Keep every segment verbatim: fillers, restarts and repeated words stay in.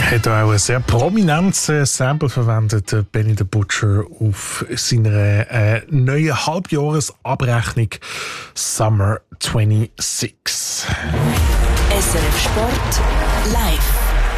Hat auch ein sehr prominentes äh, Sample verwendet, äh, Benny the Butcher, auf seiner äh, neuen Halbjahresabrechnung Summer sechsundzwanzig. S R F Sport live.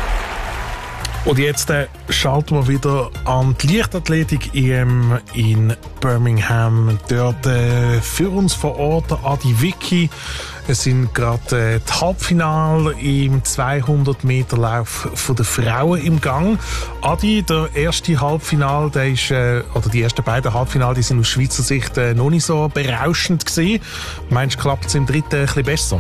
Und jetzt äh, schalten wir wieder an die Leichtathletik-E M in Birmingham. Dort äh, für uns vor Ort Adi Wicki. Es sind gerade äh, die Halbfinale im zweihundert Meter Lauf von der Frauen im Gang. Adi, der erste Halbfinal, der ist, äh, oder die ersten beiden Halbfinale, die sind aus Schweizer Sicht äh, noch nicht so berauschend gewesen. Meinst du, klappt es im dritten ein bisschen besser?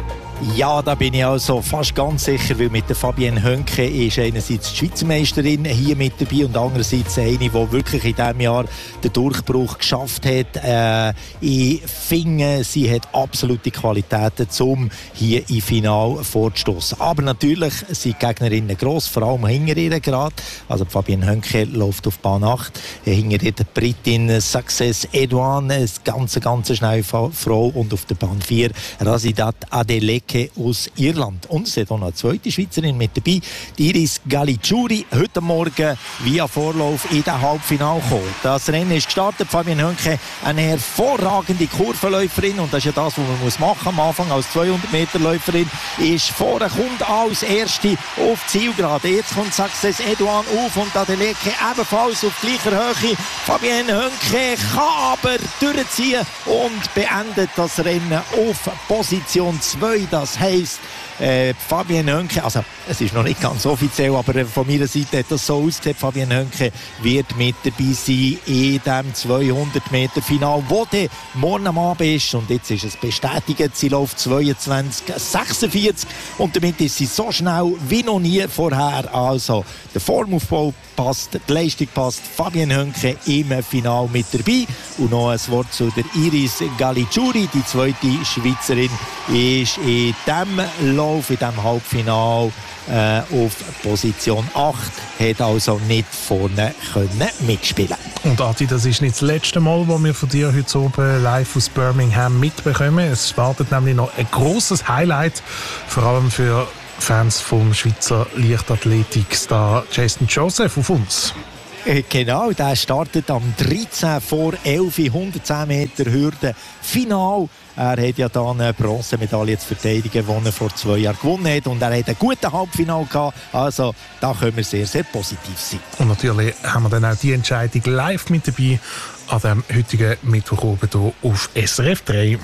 Ja, da bin ich also fast ganz sicher, weil mit der Fabienne Hönke ist einerseits die Schweizer Meisterin hier mit dabei und andererseits eine, die wirklich in diesem Jahr den Durchbruch geschafft hat. Äh, ich finde, sie hat absolute Qualitäten, um hier im Finale vorzustossen. Aber natürlich sind die Gegnerinnen gross, vor allem hinter ihr gerade. Also Fabienne Hönke läuft auf Bahn acht, hinter ihr die Britin Success Edouane, eine ganz, ganz schnelle Frau, und auf der Bahn vier Razidat Adeleke aus Irland. Und es hat auch noch eine zweite Schweizerin mit dabei, die Iris Galiciuri, heute Morgen via Vorlauf in den Halbfinale gekommen. Das Rennen ist gestartet. Fabienne Hönke, eine hervorragende Kurvenläuferin, und das ist ja das, was man muss machen am Anfang als zweihundert Meter Läuferin, ist vorne, kommt als Erste auf die Zielgerade. Jetzt kommt Success Edouane auf und Adeleke ebenfalls auf gleicher Höhe. Fabienne Hönke kann aber durchziehen und beendet das Rennen auf Position zwei. Das heisst, äh, Fabienne Hönke, also es ist noch nicht ganz offiziell, aber von meiner Seite hat das so ausgesehen, Fabienne Hönke wird mit dabei sein in dem zweihundert Meter Final, wo der morgen am Abend ist, und jetzt ist es bestätigt, sie läuft zweiundzwanzig sechsundvierzig und damit ist sie so schnell wie noch nie vorher. Also der Formaufbau passt, die Leistung passt, Fabienne Hönke im Final mit dabei. Und noch ein Wort zu der Iris Galiciuri, die zweite Schweizerin, ist in diesem Lauf, in diesem Halbfinale äh, auf Position acht, hat also nicht vorne können mitspielen. Und Adi, das ist nicht das letzte Mal, wo wir von dir heute oben live aus Birmingham mitbekommen. Es startet nämlich noch ein grosses Highlight, vor allem für Fans vom Schweizer Leichtathletikstar Jason Joseph auf uns. Genau, der startet am dreizehn vor elf, hundertzehn Meter Hürde Final. Er hat ja dann eine Bronzemedaille zu verteidigen, die er vor zwei Jahren gewonnen hat. Und er hat einen guten Halbfinal gehabt. Also da können wir sehr, sehr positiv sein. Und natürlich haben wir dann auch die Entscheidung live mit dabei an dem heutigen Mittwoch oben hier auf S R F drei.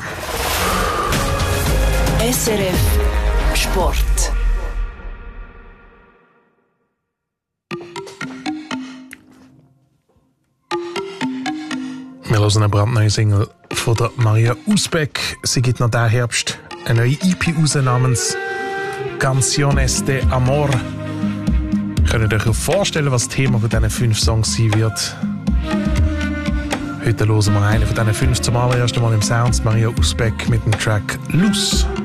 S R F Sport. Wir hören eine brandneue Single von der Maria Usbeck. Sie gibt noch diesen Herbst eine neue E P raus namens Canciones de Amor. Könnt ihr euch vorstellen, was das Thema von diesen fünf Songs sein wird? Heute hören wir einen von diesen fünf zum allerersten Mal im Sounds. Maria Usbeck mit dem Track Luz.